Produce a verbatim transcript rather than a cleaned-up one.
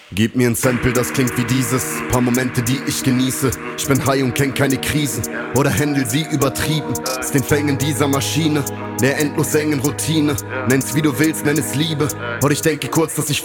Gib mir ein Sample, das klingt wie dieses. Paar Momente, die ich genieße. Ich bin high und kenn keine Krisen. Oder handle sie übertrieben. Aus den Fängen dieser Maschine. Der endlos engen Routine. Nenn's wie du willst, nenn es Liebe. Oder ich denke kurz, dass ich